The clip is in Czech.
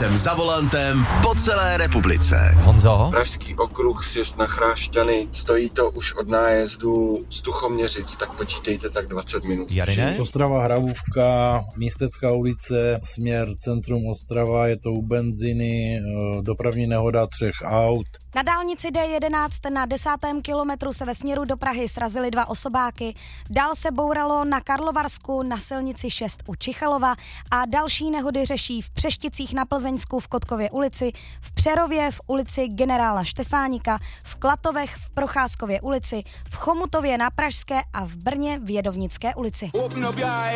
jsem za volantem po celé republice. Honzo? Pražský okruh, sjezd na Chrášťany, stojí to už od nájezdu Stuchoměřic, tak počítejte tak 20 minut. Jarine? Ostrava Hrabůvka, Místecká ulice, směr centrum Ostrava, je to u benzíny, dopravní nehoda 3 aut. Na dálnici D11 na 10. kilometru se ve směru do Prahy srazily 2 osobáky, dál se bouralo na Karlovarsku na silnici 6 u Čichalova a další nehody řeší v Přešticích na Plzeňsku v Kotkově ulici, v Přerově v ulici generála Štefánika, v Klatovech v Procházkově ulici, v Chomutově na Pražské a v Brně v Jedovnické ulici.